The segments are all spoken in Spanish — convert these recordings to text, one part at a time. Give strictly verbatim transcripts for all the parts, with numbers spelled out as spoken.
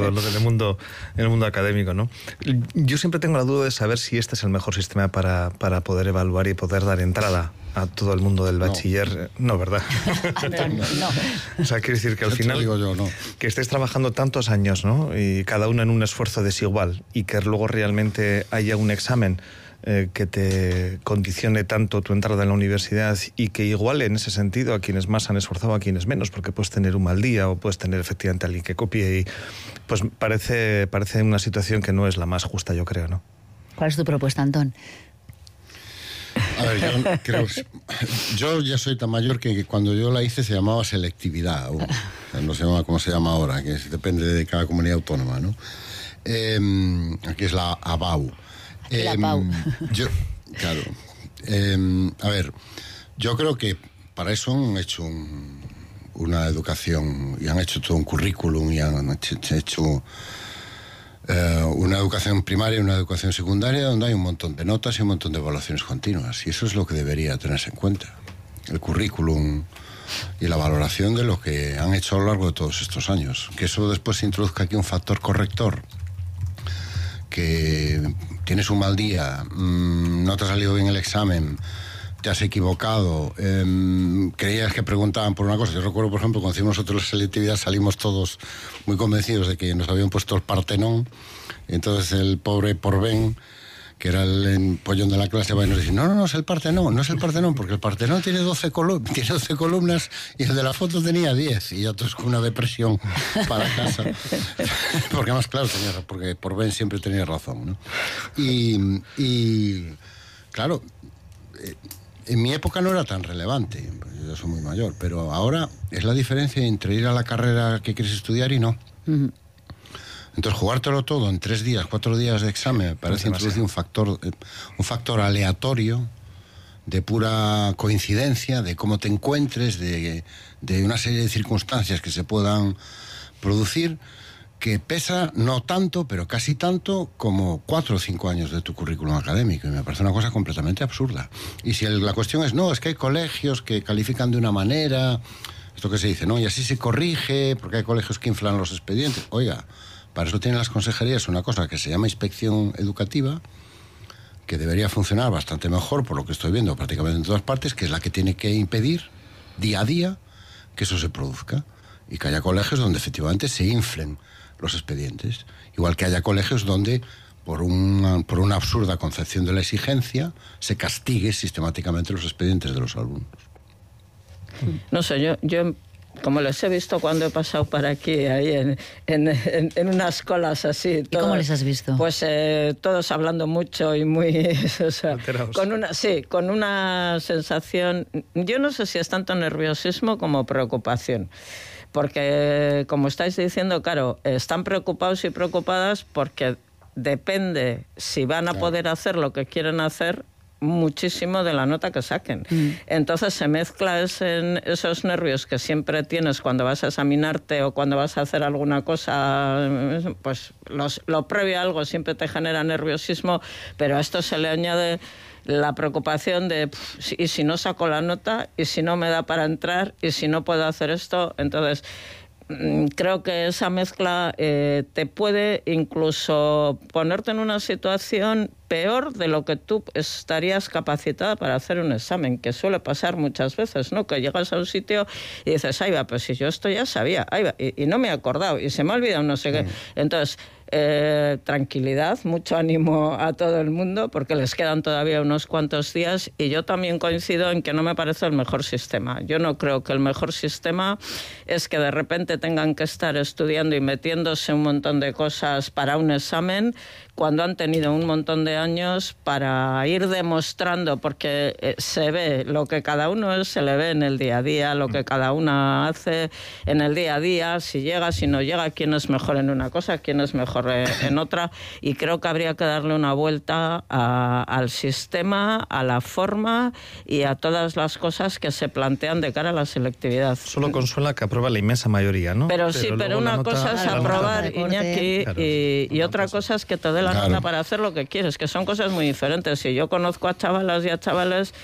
todo lo del mundo, en el mundo académico, ¿no? Yo siempre tengo la duda de saber si este es el mejor sistema para, para poder evaluar y poder dar entrada a todo el mundo del bachiller. No, no, ¿verdad? No. O sea, quiere decir que al Yo te final digo yo, no. que estés trabajando tantos años, ¿no? Y cada uno en un esfuerzo desigual, y que luego realmente haya un examen eh, que te condicione tanto tu entrada en la universidad y que iguale en ese sentido a quienes más han esforzado, a quienes menos, porque puedes tener un mal día o puedes tener efectivamente a alguien que copie, y pues parece, parece una situación que no es la más justa, yo creo, ¿no? ¿Cuál es tu propuesta, Antón? A ver, yo creo que, yo ya soy tan mayor que cuando yo la hice se llamaba selectividad, o, no se llama como se llama ahora, que depende de cada comunidad autónoma, ¿no? Eh, aquí es la A B A U. Eh, la A B A U. Yo, claro. Eh, a ver, yo creo que para eso han hecho un, una educación y han hecho todo un currículum y han hecho, hecho eh, una educación primaria y una educación secundaria donde hay un montón de notas y un montón de evaluaciones continuas, y eso es lo que debería tenerse en cuenta, el currículum y la valoración de lo que han hecho a lo largo de todos estos años. Que eso después se introduzca aquí un factor corrector, que tienes un mal día, mmm, no te ha salido bien el examen, te has equivocado, eh, creías que preguntaban por una cosa. Yo recuerdo, por ejemplo, cuando hicimos nosotros la selectividad, salimos todos muy convencidos de que nos habían puesto el Partenón, y entonces el pobre Porben, que era el empollón de la clase, va y nos dice, no, no, no es el Partenón, no es el Partenón, porque el Partenón tiene doce, colum tiene doce columnas y el de la foto tenía diez, y ya todos con una depresión para casa. Porque además, claro, tenía, porque Porben siempre tenía razón, ¿no? Y, y claro, eh, en mi época no era tan relevante, yo soy muy mayor, pero ahora es la diferencia entre ir a la carrera que quieres estudiar y no. Uh-huh. Entonces, jugártelo todo en tres días, cuatro días de examen, me parece introducir un factor, un factor aleatorio, de pura coincidencia, de cómo te encuentres, de, de una serie de circunstancias que se puedan producir, que pesa no tanto, pero casi tanto como cuatro o cinco años de tu currículum académico, y me parece una cosa completamente absurda. Y si el, la cuestión es, no, es que hay colegios que califican de una manera, esto que se dice, no, y así se corrige, porque hay colegios que inflan los expedientes. Oiga, para eso tienen las consejerías una cosa que se llama inspección educativa, que debería funcionar bastante mejor, por lo que estoy viendo prácticamente en todas partes, que es la que tiene que impedir día a día que eso se produzca, y que haya colegios donde efectivamente se inflen los expedientes, igual que haya colegios donde por una, por una absurda concepción de la exigencia se castigue sistemáticamente los expedientes de los alumnos. No sé, yo, yo como les he visto cuando he pasado por aquí, ahí en, en, en, en unas colas así. Todos, ¿y cómo les has visto? Pues eh, todos hablando mucho y muy... O sea, con una, sí, con una sensación... Yo no sé si es tanto nerviosismo como preocupación. Porque, como estáis diciendo, claro, están preocupados y preocupadas porque depende si van a claro. poder hacer lo que quieren hacer muchísimo de la nota que saquen. Mm. Entonces se mezcla ese, esos nervios que siempre tienes cuando vas a examinarte o cuando vas a hacer alguna cosa, pues los, lo previo a algo siempre te genera nerviosismo, pero a esto se le añade la preocupación de pff, y si no saco la nota, y si no me da para entrar, y si no puedo hacer esto. Entonces creo que esa mezcla eh, te puede incluso ponerte en una situación peor de lo que tú estarías capacitada para hacer un examen, que suele pasar muchas veces, ¿no? Que llegas a un sitio y dices, ahí va, pues si yo esto ya sabía, ahí va, y, y no me he acordado, y se me ha olvidado no sé qué. Mm. Entonces, eh, tranquilidad, mucho ánimo a todo el mundo, porque les quedan todavía unos cuantos días, y yo también coincido en que no me parece el mejor sistema. Yo no creo que el mejor sistema es que de repente tengan que estar estudiando y metiéndose un montón de cosas para un examen, cuando han tenido un montón de años para ir demostrando, porque eh, se ve lo que cada uno es, se le ve en el día a día, lo que cada una hace en el día a día, si llega, si no llega, quién es mejor en una cosa, quién es mejor eh, en otra, y creo que habría que darle una vuelta a, al sistema, a la forma y a todas las cosas que se plantean de cara a la selectividad. Solo consuela que aprueba la inmensa mayoría, ¿no? Pero, pero sí, pero una nota, cosa es aprobar, Iñaki, claro, y, y otra cosa es que te dé la claro. nota para hacer lo que quieres, que son cosas muy diferentes. Y yo conozco a chavalas y a chavales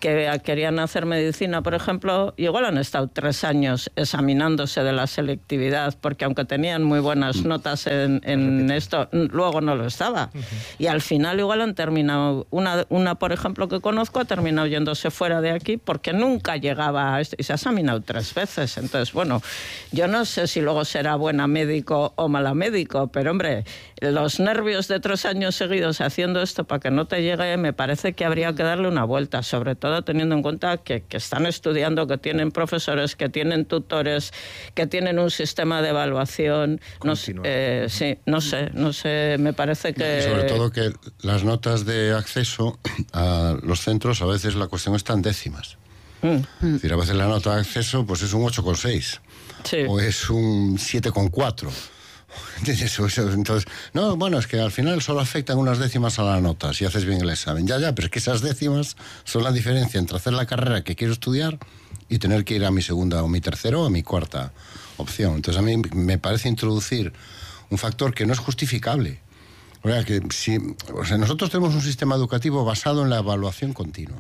que querían hacer medicina, por ejemplo, igual han estado tres años examinándose de la selectividad, porque aunque tenían muy buenas notas en, en esto, luego no lo estaba. Uh-huh. Y al final igual han terminado, una, una por ejemplo que conozco, ha terminado yéndose fuera de aquí porque nunca llegaba a esto, y se ha examinado tres veces. Entonces, bueno, yo no sé si luego será buena médico o mala médico, pero hombre, los nervios de tres años seguidos haciendo esto para que no te llegue, me parece que habría que darle una vuelta, sobre todo teniendo en cuenta que, que están estudiando, que tienen profesores, que tienen tutores, que tienen un sistema de evaluación. No, eh, sí, no sé, no sé, me parece que... Y sobre todo que las notas de acceso a los centros, a veces la cuestión está en décimas. Mm. Es decir, a veces la nota de acceso pues es un ocho coma seis, sí, o es un siete coma cuatro. Entonces, no, bueno, es que al final solo afectan unas décimas a la nota si haces bien el examen. Ya, ya, pero es que esas décimas son la diferencia entre hacer la carrera que quiero estudiar y tener que ir a mi segunda o mi tercera o a mi cuarta opción. Entonces a mí me parece introducir un factor que no es justificable. O sea, que si, o sea, nosotros tenemos un sistema educativo basado en la evaluación continua.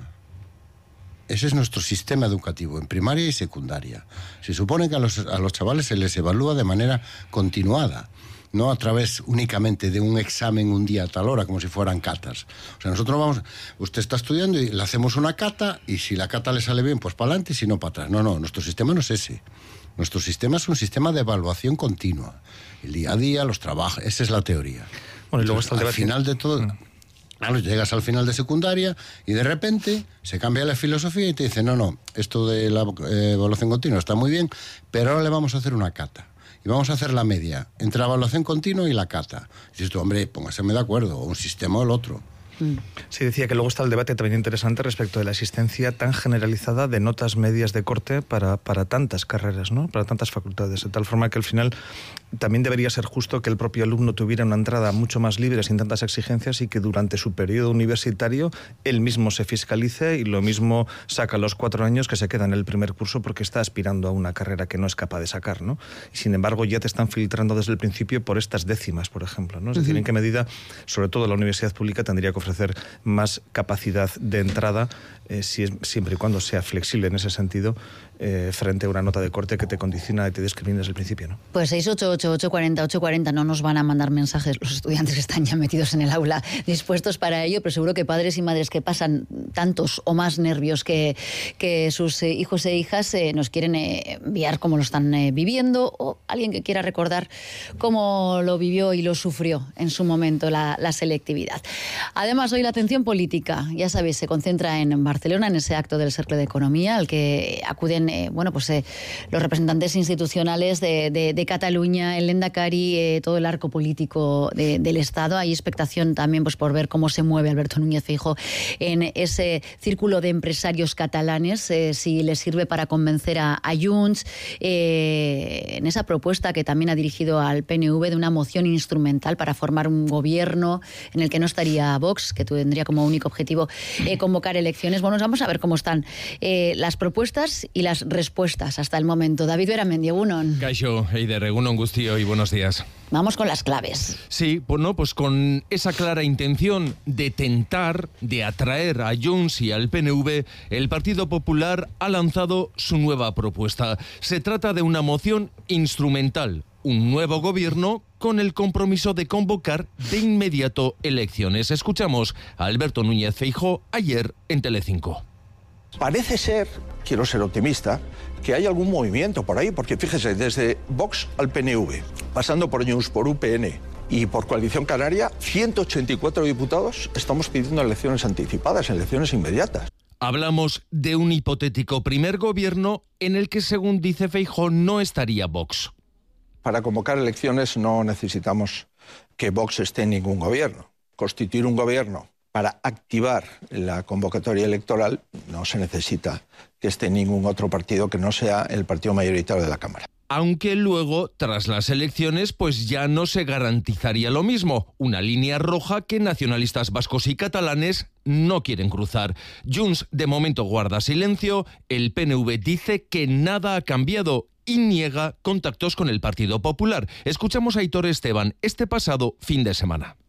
Ese es nuestro sistema educativo, en primaria y secundaria. Se supone que a los, a los chavales se les evalúa de manera continuada, no a través únicamente de un examen un día a tal hora, como si fueran catas. O sea, nosotros vamos, usted está estudiando y le hacemos una cata, y si la cata le sale bien, pues para adelante, y si no, para atrás. No, no, nuestro sistema no es ese. Nuestro sistema es un sistema de evaluación continua. El día a día, los trabajos, esa es la teoría. Bueno, y luego está el debate. Al final de todo... Mm. Claro, llegas al final de secundaria y de repente se cambia la filosofía y te dicen, no, no, esto de la eh, evaluación continua está muy bien, pero ahora le vamos a hacer una cata. Y vamos a hacer la media entre la evaluación continua y la cata. Y dices tú, hombre, póngaseme de acuerdo, o un sistema o el otro. Sí, decía que luego está el debate también interesante respecto de la existencia tan generalizada de notas medias de corte para, para tantas carreras, ¿no? Para tantas facultades, de tal forma que al final también debería ser justo que el propio alumno tuviera una entrada mucho más libre, sin tantas exigencias, y que durante su periodo universitario él mismo se fiscalice y lo mismo saca los cuatro años que se queda en el primer curso porque está aspirando a una carrera que no es capaz de sacar, ¿no? Y sin embargo ya te están filtrando desde el principio por estas décimas, por ejemplo, ¿no? Es decir, uh-huh. en qué medida, sobre todo la universidad pública, tendría que ofrecer más capacidad de entrada, eh, si es, siempre y cuando sea flexible en ese sentido, eh, frente a una nota de corte que te condiciona y te discrimina desde el principio, ¿no? Pues seis ocho ocho, ocho cuatro cero, ocho cuatro cero, no nos van a mandar mensajes los estudiantes que están ya metidos en el aula, dispuestos para ello, pero seguro que padres y madres que pasan tantos o más nervios que, que sus eh, hijos e hijas eh, nos quieren eh, enviar cómo lo están eh, viviendo, o alguien que quiera recordar cómo lo vivió y lo sufrió en su momento la, la selectividad. Además, hoy la atención política, ya sabéis, se concentra en Barcelona, en ese acto del Cercle de Economía, al que acuden eh, bueno, pues, eh, los representantes institucionales de, de, de Cataluña, el Lehendakari, eh, todo el arco político de, del Estado. Hay expectación también pues, por ver cómo se mueve Alberto Núñez Feijóo en ese círculo de empresarios catalanes, eh, si les sirve para convencer a, a Junts, eh, en esa propuesta que también ha dirigido al P N V de una moción instrumental para formar un gobierno en el que no estaría Vox, que tendría como único objetivo eh, convocar elecciones. Bueno, vamos a ver cómo están eh, las propuestas y las respuestas hasta el momento. David Beramendi, egunon. Kaixo, Eider, egunon guztio y buenos días. Vamos con las claves. Sí, bueno, pues con esa clara intención de tentar, de atraer a Junts y al P N V, el Partido Popular ha lanzado su nueva propuesta. Se trata de una moción instrumental, un nuevo gobierno con el compromiso de convocar de inmediato elecciones. Escuchamos a Alberto Núñez Feijóo ayer en Telecinco. Parece ser, quiero ser optimista, que hay algún movimiento por ahí, porque fíjese, desde Vox al P N V, pasando por Junts, por U P N y por Coalición Canaria, ciento ochenta y cuatro diputados estamos pidiendo elecciones anticipadas, elecciones inmediatas. Hablamos de un hipotético primer gobierno en el que, según dice Feijóo, no estaría Vox. Para convocar elecciones no necesitamos que Vox esté en ningún gobierno. Constituir un gobierno para activar la convocatoria electoral no se necesita que esté en ningún otro partido que no sea el partido mayoritario de la Cámara. Aunque luego, tras las elecciones, pues ya no se garantizaría lo mismo. Una línea roja que nacionalistas vascos y catalanes no quieren cruzar. Junts de momento guarda silencio, el P N V dice que nada ha cambiado y niega contactos con el Partido Popular. Escuchamos a Aitor Esteban este pasado fin de semana.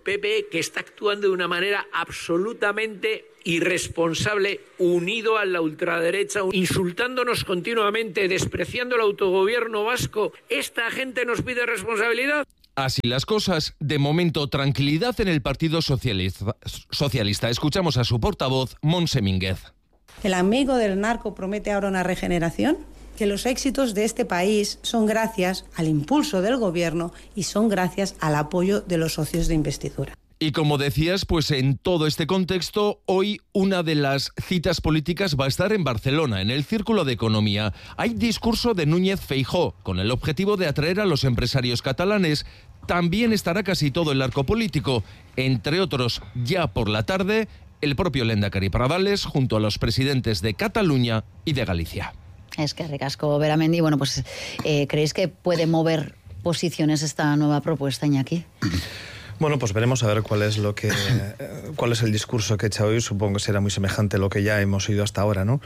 P P E que está actuando de una manera absolutamente irresponsable, unido a la ultraderecha, insultándonos continuamente, despreciando el autogobierno vasco. ¿Esta gente nos pide responsabilidad? Así las cosas, de momento tranquilidad en el Partido Socialista. Socialista. Escuchamos a su portavoz, Montse Mínguez. El amigo del narco promete ahora una regeneración. Que los éxitos de este país son gracias al impulso del gobierno y son gracias al apoyo de los socios de investidura. Y como decías, pues en todo este contexto, hoy una de las citas políticas va a estar en Barcelona, en el Círculo de Economía. Hay discurso de Núñez Feijóo, con el objetivo de atraer a los empresarios catalanes. También estará casi todo el arco político, entre otros, ya por la tarde, el propio Lehendakari Pradales, junto a los presidentes de Cataluña y de Galicia. Es que ricasco, Beramendi. Bueno, pues, eh, ¿creéis que puede mover posiciones esta nueva propuesta, Iñaki? Bueno, pues veremos a ver cuál es lo que cuál es el discurso que echa hoy. Supongo que será muy semejante a lo que ya hemos oído hasta ahora, ¿no?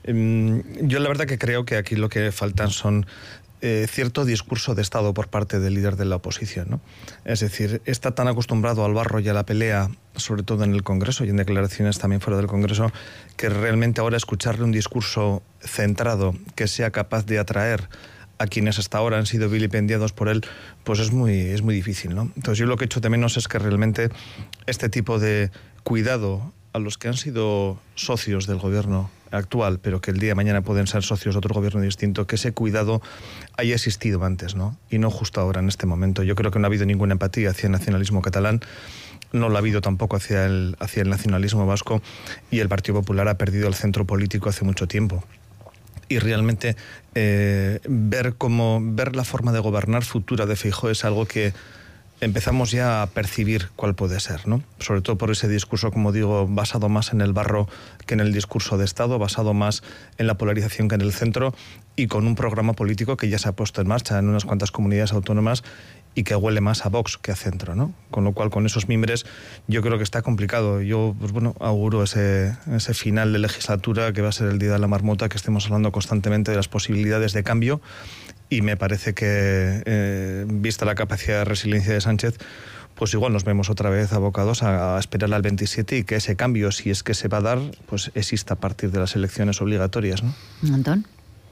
Yo la verdad que creo que aquí lo que faltan son eh, cierto discurso de Estado por parte del líder de la oposición, ¿no? Es decir, está tan acostumbrado al barro y a la pelea, sobre todo en el Congreso y en declaraciones también fuera del Congreso, que realmente ahora escucharle un discurso centrado que sea capaz de atraer a quienes hasta ahora han sido vilipendiados por él, pues es muy, es muy difícil, ¿no? Entonces yo lo que he hecho de menos es que realmente este tipo de cuidado a los que han sido socios del gobierno actual, pero que el día de mañana pueden ser socios de otro gobierno distinto, que ese cuidado haya existido antes, ¿no? Y no justo ahora, en este momento. Yo creo que no ha habido ninguna empatía hacia el nacionalismo catalán, no lo ha habido tampoco hacia el, hacia el nacionalismo vasco, y el Partido Popular ha perdido el centro político hace mucho tiempo. Y realmente eh, ver cómo ver la forma de gobernar futura de Feijóo es algo que empezamos ya a percibir cuál puede ser, ¿no? Sobre todo por ese discurso, como digo, basado más en el barro que en el discurso de Estado, basado más en la polarización que en el centro, y con un programa político que ya se ha puesto en marcha en unas cuantas comunidades autónomas y que huele más a Vox que a centro, ¿no? Con lo cual, con esos mimbres, yo creo que está complicado. Yo, pues bueno, auguro ese, ese final de legislatura que va a ser el día de la marmota, que estemos hablando constantemente de las posibilidades de cambio, y me parece que, eh, vista la capacidad de resiliencia de Sánchez, pues igual nos vemos otra vez abocados a, a esperar al veintisiete y que ese cambio, si es que se va a dar, pues exista a partir de las elecciones obligatorias, ¿no? Antón.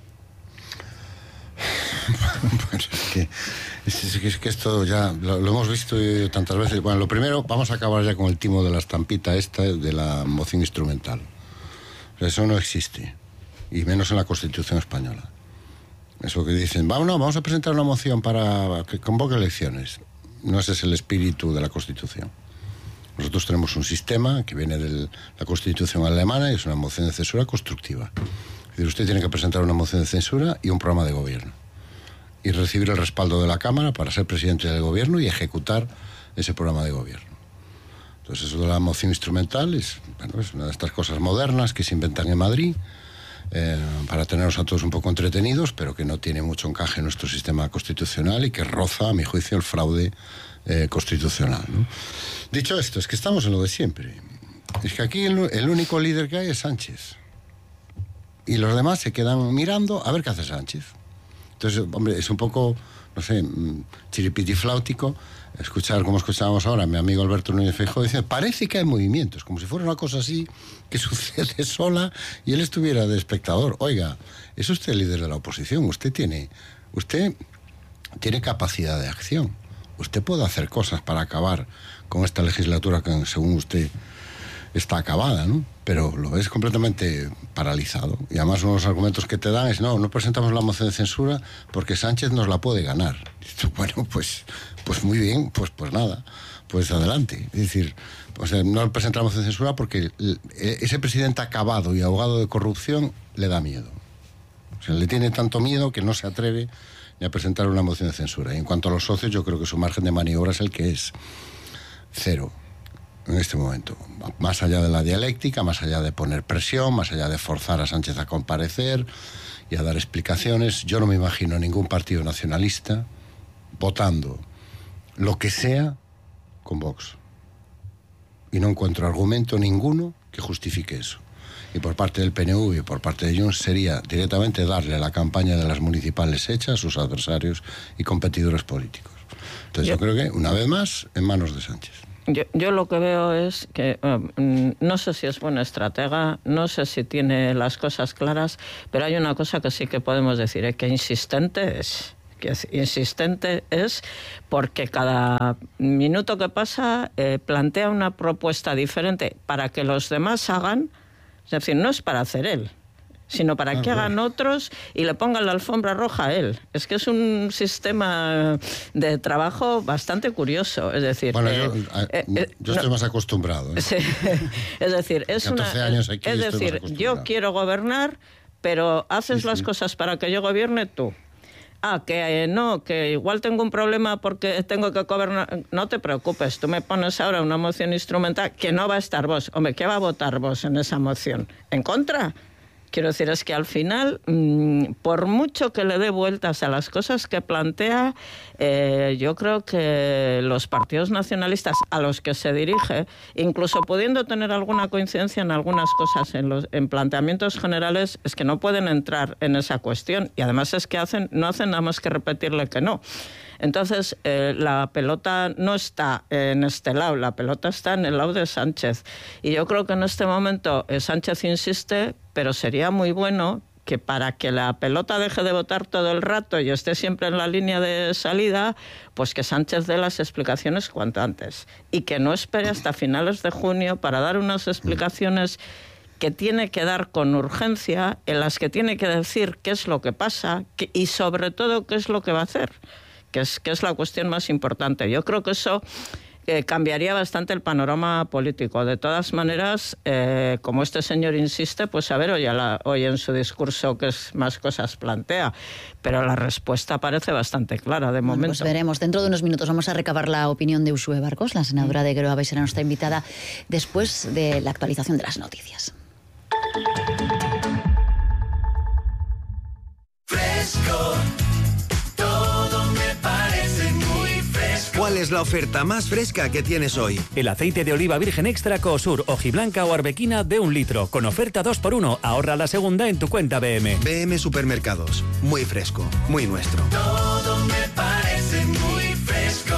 Pues es que, es, es que esto ya lo, lo hemos visto tantas veces. Bueno, lo primero, vamos a acabar ya con el timo de la estampita esta de la moción instrumental. Eso no existe, y menos en la Constitución española. Eso que dicen, vamos, no, vamos a presentar una moción para que convoque elecciones. No ese es el espíritu de la Constitución. Nosotros tenemos un sistema que viene de la Constitución alemana y es una moción de censura constructiva. Es decir, usted tiene que presentar una moción de censura y un programa de gobierno. Y recibir el respaldo de la Cámara para ser presidente del gobierno y ejecutar ese programa de gobierno. Entonces, eso de la moción instrumental es, bueno, es una de estas cosas modernas que se inventan en Madrid eh, para tenernos a todos un poco entretenidos, pero que no tiene mucho encaje en nuestro sistema constitucional y que roza, a mi juicio, el fraude eh, constitucional, ¿no? Dicho esto, es que estamos en lo de siempre. Es que aquí el, el único líder que hay es Sánchez. Y los demás se quedan mirando a ver qué hace Sánchez. Entonces, hombre, es un poco, no sé, chiripitifláutico escuchar, como escuchábamos ahora, mi amigo Alberto Núñez Feijóo dice, parece que hay movimientos, como si fuera una cosa así que sucede sola y él estuviera de espectador. Oiga, es usted el líder de la oposición, usted tiene, usted tiene capacidad de acción. Usted puede hacer cosas para acabar con esta legislatura que, según usted, está acabada, ¿no? Pero lo ves completamente paralizado. Y además uno de los argumentos que te dan es, no, no presentamos la moción de censura porque Sánchez nos la puede ganar. Y tú, bueno, pues, pues muy bien, pues, pues nada, pues adelante. Es decir, o sea, no presentamos moción de censura porque el, ese presidente acabado y ahogado de corrupción le da miedo. O sea, le tiene tanto miedo que no se atreve ni a presentar una moción de censura. Y en cuanto a los socios, yo creo que su margen de maniobra es el que es cero en este momento. Más allá de la dialéctica, más allá de poner presión, más allá de forzar a Sánchez a comparecer y a dar explicaciones, yo no me imagino a ningún partido nacionalista votando lo que sea con Vox. Y no encuentro argumento ninguno que justifique eso. Y por parte del P N V y por parte de Junts sería directamente darle la campaña de las municipales hecha a sus adversarios y competidores políticos. Entonces yo, yo creo que, una vez más, en manos de Sánchez. Yo, yo lo que veo es que um, no sé si es buena estratega, no sé si tiene las cosas claras, pero hay una cosa que sí que podemos decir, ¿eh? que insistente es. Que es, insistente es porque cada minuto que pasa eh, plantea una propuesta diferente para que los demás hagan, es decir, no es para hacer él, sino para que hagan otros y le pongan la alfombra roja a él. Es que es un sistema de trabajo bastante curioso, es decir... Bueno, eh, yo, eh, yo eh, estoy no, más acostumbrado. ¿eh? Sí, es decir, es una... años aquí es decir, yo quiero gobernar, pero haces sí, las sí. cosas para que yo gobierne tú. Ah, que eh, no, que igual tengo un problema porque tengo que gobernar. No te preocupes, tú me pones ahora una moción instrumental que no va a estar vos. Hombre, ¿qué va a votar vos en esa moción? ¿En contra? Quiero decir, es que al final, mmm, por mucho que le dé vueltas a las cosas que plantea, eh, yo creo que los partidos nacionalistas a los que se dirige, incluso pudiendo tener alguna coincidencia en algunas cosas, en, los, en planteamientos generales, es que no pueden entrar en esa cuestión. Y además es que hacen, no hacen nada más que repetirle que no. Entonces, eh, la pelota no está en este lado, la pelota está en el lado de Sánchez. Y yo creo que en este momento eh, Sánchez insiste, pero sería muy bueno que para que la pelota deje de votar todo el rato y esté siempre en la línea de salida, pues que Sánchez dé las explicaciones cuanto antes. Y que no espere hasta finales de junio para dar unas explicaciones que tiene que dar con urgencia, en las que tiene que decir qué es lo que pasa que, y sobre todo qué es lo que va a hacer. Que es, que es la cuestión más importante. Yo creo que eso eh, cambiaría bastante el panorama político. De todas maneras, eh, como este señor insiste, pues a ver, hoy, a la, hoy en su discurso qué más cosas plantea. Pero la respuesta parece bastante clara de momento. Bueno, pues veremos. Dentro de unos minutos vamos a recabar la opinión de Uxue Barkos, la senadora de Geroa Bai será nuestra invitada, después de la actualización de las noticias. Fresco. ¿Cuál es la oferta más fresca que tienes hoy? El aceite de oliva virgen extra Coosur, hojiblanca o arbequina de un litro, con oferta dos por uno. Ahorra la segunda en tu cuenta B M. B M Supermercados. Muy fresco, muy nuestro. Todo me parece muy fresco.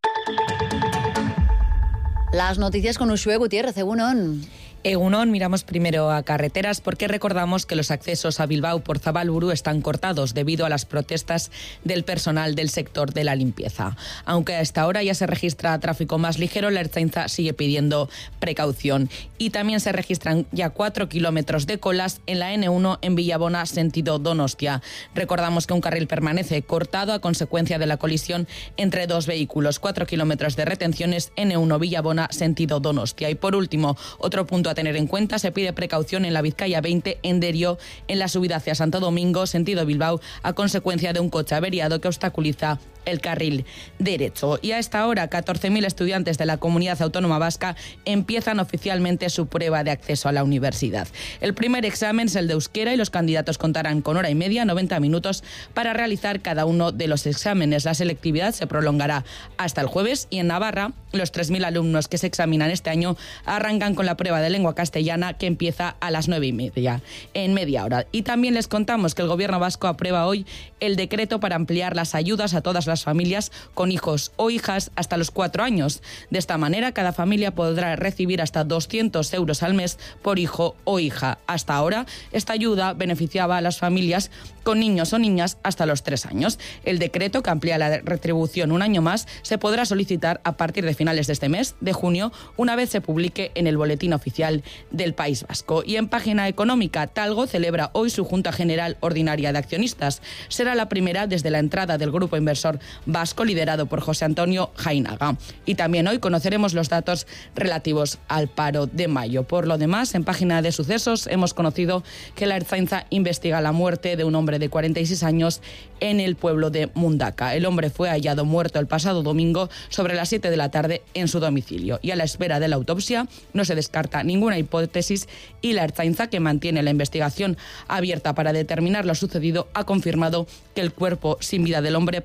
Las noticias con Uxue Gutiérrez, Egunon. Egunon, miramos primero a carreteras porque recordamos que los accesos a Bilbao por Zabalburu están cortados debido a las protestas del personal del sector de la limpieza. Aunque a esta hora ya se registra tráfico más ligero, la Ertzaintza sigue pidiendo precaución. Y también se registran ya cuatro kilómetros de colas en la ene uno en Villabona, sentido Donostia. Recordamos que un carril permanece cortado a consecuencia de la colisión entre dos vehículos. Cuatro kilómetros de retenciones, ene uno Villabona, sentido Donostia. Y por último, otro punto a tener en cuenta, se pide precaución en la Vizcaya veinte en Derio, en la subida hacia Santo Domingo, sentido Bilbao, a consecuencia de un coche averiado que obstaculiza el carril derecho. Y a esta hora, catorce mil estudiantes de la Comunidad Autónoma Vasca empiezan oficialmente su prueba de acceso a la universidad. El primer examen es el de euskera y los candidatos contarán con hora y media, noventa minutos, para realizar cada uno de los exámenes. La selectividad se prolongará hasta el jueves y en Navarra los tres mil alumnos que se examinan este año arrancan con la prueba de lengua castellana que empieza a las nueve y media, en media hora. Y también les contamos que el Gobierno vasco aprueba hoy el decreto para ampliar las ayudas a todas las familias con hijos o hijas hasta los cuatro años. De esta manera, cada familia podrá recibir hasta doscientos euros al mes por hijo o hija. Hasta ahora, esta ayuda beneficiaba a las familias con niños o niñas hasta los tres años. El decreto, que amplía la retribución un año más, se podrá solicitar a partir de finales de este mes, de junio, una vez se publique en el Boletín Oficial del País Vasco. Y en página económica, Talgo celebra hoy su Junta General Ordinaria de Accionistas. Será la primera desde la entrada del grupo inversor vasco liderado por José Antonio Jainaga. Y también hoy conoceremos los datos relativos al paro de mayo. Por lo demás, en página de sucesos hemos conocido que la Ertzaintza investiga la muerte de un hombre de cuarenta y seis años en el pueblo de Mundaka. El hombre fue hallado muerto el pasado domingo sobre las siete de la tarde en su domicilio. Y a la espera de la autopsia no se descarta ninguna hipótesis y la Ertzaintza, que mantiene la investigación abierta para determinar lo sucedido, ha confirmado que el cuerpo sin vida del hombre presentaba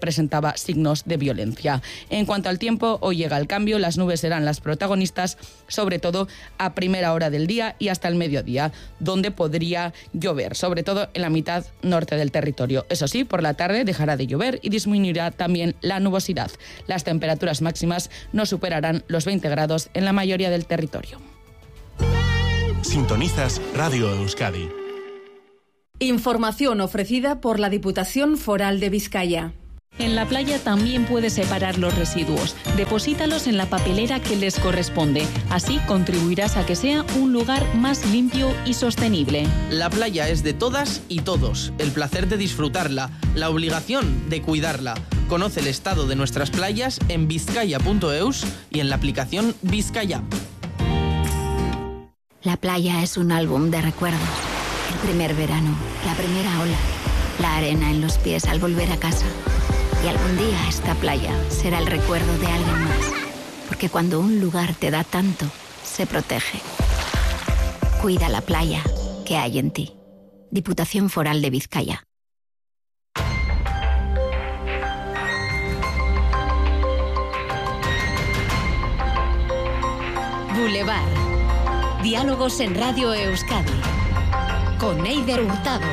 mostraba signos de violencia. En cuanto al tiempo, hoy llega el cambio, las nubes serán las protagonistas, sobre todo a primera hora del día y hasta el mediodía, donde podría llover, sobre todo en la mitad norte del territorio. Eso sí, por la tarde dejará de llover y disminuirá también la nubosidad. Las temperaturas máximas no superarán los veinte grados en la mayoría del territorio. Sintonizas Radio Euskadi. Información ofrecida por la Diputación Foral de Vizcaya. En la playa también puedes separar los residuos. Deposítalos en la papelera que les corresponde. Así contribuirás a que sea un lugar más limpio y sostenible. La playa es de todas y todos. El placer de disfrutarla, la obligación de cuidarla. Conoce el estado de nuestras playas en vizcaya punto eus y en la aplicación Vizcaya. La playa es un álbum de recuerdos. El primer verano, la primera ola, la arena en los pies al volver a casa. Y algún día esta playa será el recuerdo de alguien más. Porque cuando un lugar te da tanto, se protege. Cuida la playa que hay en ti. Diputación Foral de Vizcaya. Boulevard. Diálogos en Radio Euskadi. Con Eider Hurtado.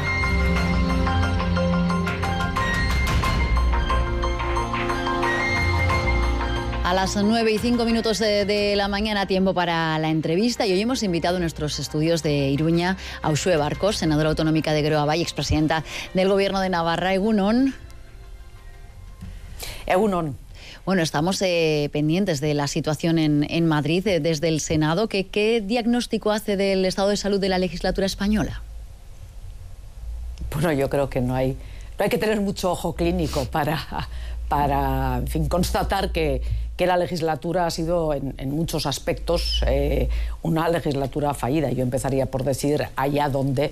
A las nueve y cinco minutos de, de la mañana, tiempo para la entrevista, y hoy hemos invitado a nuestros estudios de Iruña a Uxue Barcos, senadora autonómica de Geroa Bai, expresidenta del Gobierno de Navarra. Egunon. Egunon. Bueno, estamos eh, pendientes de la situación en, en Madrid, eh, desde el Senado. ¿Qué, ¿Qué diagnóstico hace del estado de salud de la legislatura española? Bueno, yo creo que no hay, no hay que tener mucho ojo clínico para, para en fin, constatar que, que la legislatura ha sido en, en muchos aspectos eh, una legislatura fallida. Yo empezaría por decir allá donde,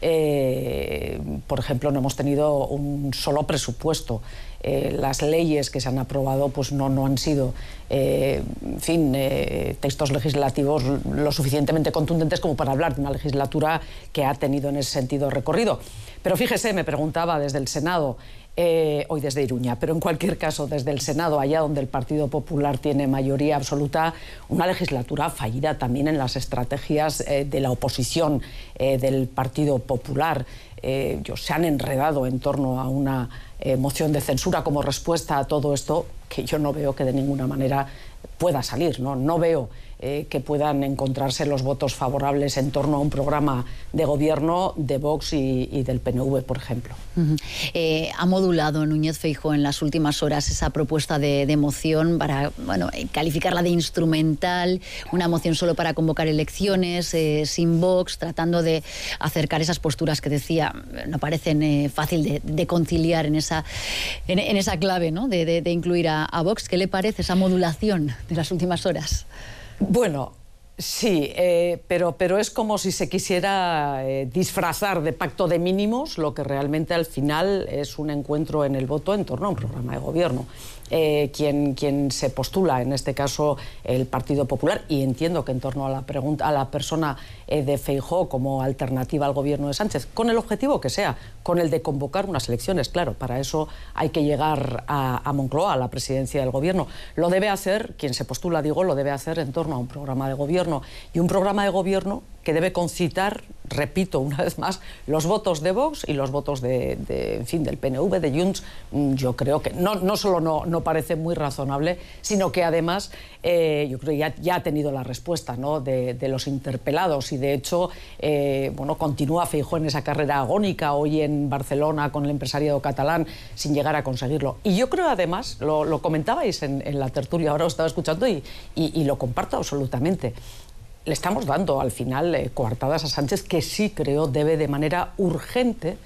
eh, por ejemplo, no hemos tenido un solo presupuesto. Eh, las leyes que se han aprobado pues no, no han sido eh, en fin, eh, textos legislativos lo suficientemente contundentes como para hablar de una legislatura que ha tenido en ese sentido recorrido. Pero fíjese, me preguntaba desde el Senado, eh, hoy desde Iruña, pero en cualquier caso desde el Senado, allá donde el Partido Popular tiene mayoría absoluta, una legislatura fallida también en las estrategias eh, de la oposición eh, del Partido Popular. Eh, se han enredado en torno a una eh, moción de censura como respuesta a todo esto, que yo no veo que de ninguna manera pueda salir, ¿no? No veo eh, que puedan encontrarse los votos favorables en torno a un programa de gobierno de Vox y, y del P N V, por ejemplo. Uh-huh. eh, ha modulado Núñez Feijóo en las últimas horas esa propuesta de, de moción para, bueno, calificarla de instrumental, una moción solo para convocar elecciones, eh, sin Vox, tratando de acercar esas posturas que decía no parecen eh, fácil de, de conciliar en esa, en, en esa clave, ¿no? de, de, de incluir a, a Vox. ¿Qué le parece esa modulación de las últimas horas? Bueno, sí, eh, pero, pero es como si se quisiera eh, disfrazar de pacto de mínimos lo que realmente al final es un encuentro en el voto en torno a un programa de gobierno. Eh, quien, quien se postula, en este caso el Partido Popular, y entiendo que en torno a la, pregunta, a la persona eh, de Feijóo como alternativa al gobierno de Sánchez, con el objetivo que sea, con el de convocar unas elecciones, claro, para eso hay que llegar a, a Moncloa, a la presidencia del gobierno. Lo debe hacer, quien se postula, digo, lo debe hacer en torno a un programa de gobierno, y un programa de gobierno que debe concitar, repito una vez más, los votos de Vox y los votos de, de, en fin, del P N V, de Junts. Yo creo que no, no solo no, no parece muy razonable, sino que además eh, yo creo que ya, ya ha tenido la respuesta, ¿no?, de, de los interpelados, y de hecho eh, bueno, continúa Feijóo en esa carrera agónica hoy en Barcelona con el empresariado catalán sin llegar a conseguirlo. Y yo creo además, lo, lo comentabais en, en la tertulia, ahora os estaba escuchando y, y, y lo comparto absolutamente. Le estamos dando al final eh, coartadas a Sánchez, que sí creo debe de manera urgente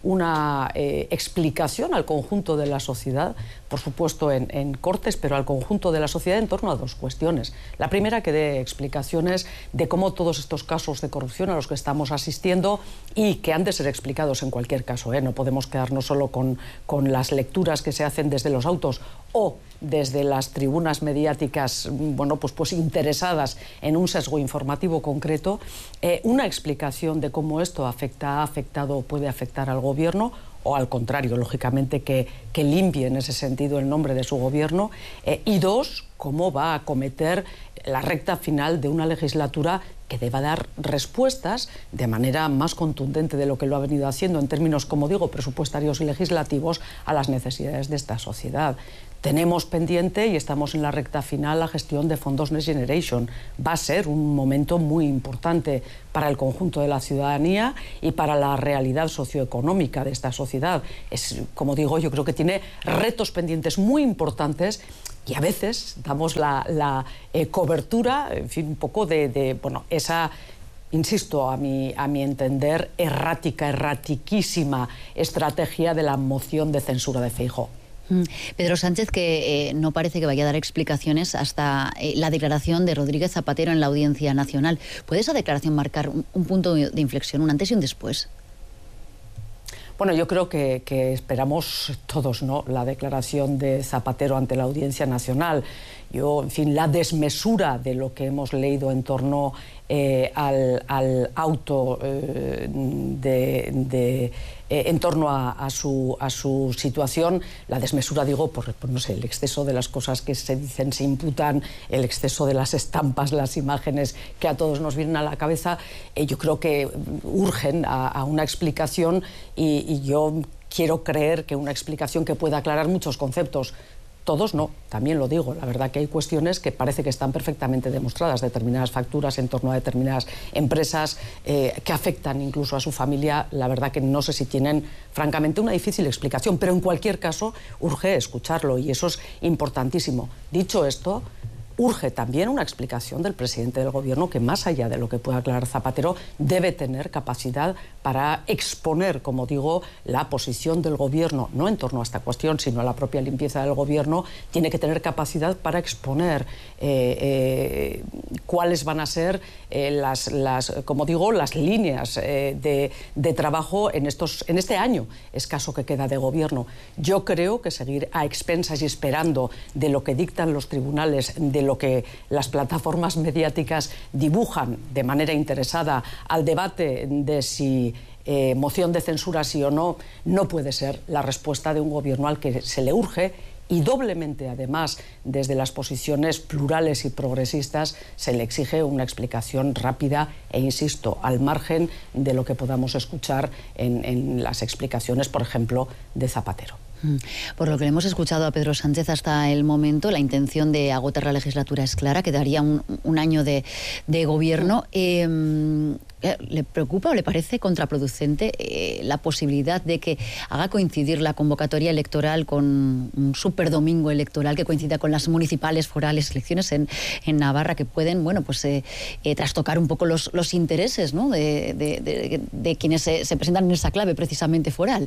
una eh, explicación al conjunto de la sociedad, por supuesto en, en Cortes, pero al conjunto de la sociedad en torno a dos cuestiones. La primera, que dé explicaciones de cómo todos estos casos de corrupción a los que estamos asistiendo, y que han de ser explicados en cualquier caso, ¿eh? No podemos quedarnos solo con, con las lecturas que se hacen desde los autos o desde las tribunas mediáticas, bueno, pues, pues interesadas en un sesgo informativo concreto, eh, una explicación de cómo esto afecta, ha afectado o puede afectar al gobierno, o al contrario, lógicamente, que, que limpie en ese sentido el nombre de su gobierno, eh, y dos, cómo va a acometer la recta final de una legislatura que deba dar respuestas de manera más contundente de lo que lo ha venido haciendo en términos, como digo, presupuestarios y legislativos a las necesidades de esta sociedad. Tenemos pendiente y estamos en la recta final la gestión de fondos Next Generation. Va a ser un momento muy importante para el conjunto de la ciudadanía y para la realidad socioeconómica de esta sociedad. Es, como digo, yo creo que tiene retos pendientes muy importantes y a veces damos la, la eh, cobertura, en fin, un poco de, de bueno, esa, insisto, a mi, a mi entender, errática, erratiquísima estrategia de la moción de censura de Feijóo. Pedro Sánchez, que eh, no parece que vaya a dar explicaciones hasta eh, la declaración de Rodríguez Zapatero en la Audiencia Nacional. ¿Puede esa declaración marcar un, un punto de inflexión, un antes y un después? Bueno, yo creo que, que esperamos todos, ¿no?, la declaración de Zapatero ante la Audiencia Nacional. Yo, en fin, la desmesura de lo que hemos leído en torno eh, al, al auto eh, de, de, eh, en torno a, a, su, a su situación, la desmesura, digo, por, por no sé, el exceso de las cosas que se dicen, se imputan, el exceso de las estampas, las imágenes que a todos nos vienen a la cabeza, eh, yo creo que urgen a, a una explicación y, y yo quiero creer que una explicación que pueda aclarar muchos conceptos. Todos no, también lo digo, la verdad que hay cuestiones que parece que están perfectamente demostradas, determinadas facturas en torno a determinadas empresas eh, que afectan incluso a su familia, la verdad que no sé si tienen francamente una difícil explicación, pero en cualquier caso urge escucharlo y eso es importantísimo. Dicho esto, urge también una explicación del presidente del Gobierno que, más allá de lo que pueda aclarar Zapatero, debe tener capacidad para exponer, como digo, la posición del Gobierno, no en torno a esta cuestión, sino a la propia limpieza del Gobierno. Tiene que tener capacidad para exponer eh, eh, cuáles van a ser eh, las, las, como digo, las líneas eh, de, de trabajo en, estos, en este año escaso que queda de Gobierno. Yo creo que seguir a expensas y esperando de lo que dictan los tribunales, de lo que las plataformas mediáticas dibujan de manera interesada al debate de si eh, moción de censura sí o no, no puede ser la respuesta de un gobierno al que se le urge y doblemente, además, desde las posiciones plurales y progresistas, se le exige una explicación rápida e, insisto, al margen de lo que podamos escuchar en, en las explicaciones, por ejemplo, de Zapatero. Por lo que le hemos escuchado a Pedro Sánchez hasta el momento, la intención de agotar la legislatura es clara, quedaría un, un año de, de gobierno. Eh, ¿Le preocupa o le parece contraproducente eh, la posibilidad de que haga coincidir la convocatoria electoral con un superdomingo electoral que coincida con las municipales, forales, elecciones en, en Navarra, que pueden, bueno, pues eh, eh, trastocar un poco los, los intereses, ¿no?, de, de, de, de quienes se, se presentan en esa clave precisamente foral?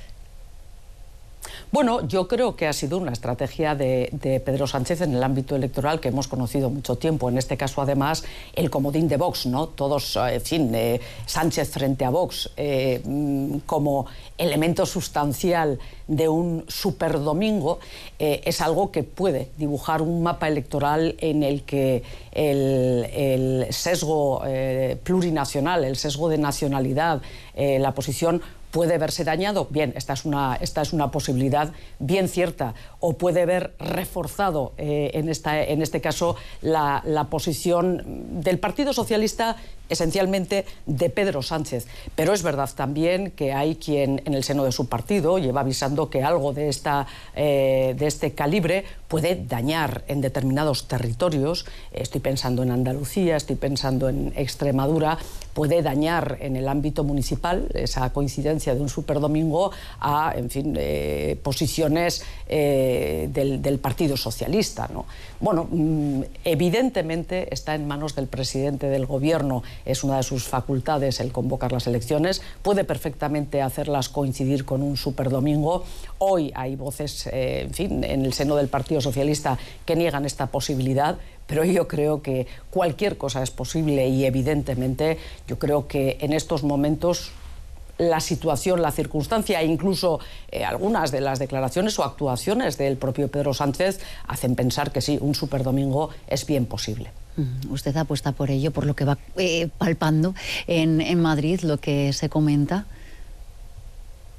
Bueno, yo creo que ha sido una estrategia de, de Pedro Sánchez en el ámbito electoral que hemos conocido mucho tiempo. En este caso, además, el comodín de Vox, ¿no? Todos, en fin, eh, Sánchez frente a Vox eh, como elemento sustancial de un superdomingo eh, es algo que puede dibujar un mapa electoral en el que el, el sesgo eh, plurinacional, el sesgo de nacionalidad, eh, la posición puede verse dañado. Bien, esta es una, esta es una posibilidad bien cierta, o puede ver reforzado eh, en, esta, en este caso la, la posición del Partido Socialista, esencialmente de Pedro Sánchez. Pero es verdad también que hay quien en el seno de su partido lleva avisando que algo de, esta, eh, de este calibre puede dañar en determinados territorios. Estoy pensando en Andalucía, estoy pensando en Extremadura. Puede dañar en el ámbito municipal esa coincidencia de un superdomingo a, en fin, eh, posiciones eh, del, del Partido Socialista, ¿no? Bueno, mmm, evidentemente está en manos del presidente del Gobierno. Es una de sus facultades el convocar las elecciones. Puede perfectamente hacerlas coincidir con un superdomingo. Hoy hay voces, eh, en fin, en el seno del Partido Socialista que niegan esta posibilidad. Pero yo creo que cualquier cosa es posible y, evidentemente, yo creo que en estos momentos la situación, la circunstancia e incluso eh, algunas de las declaraciones o actuaciones del propio Pedro Sánchez hacen pensar que sí, un superdomingo es bien posible. ¿Usted apuesta por ello, por lo que va eh, palpando en, en Madrid, lo que se comenta?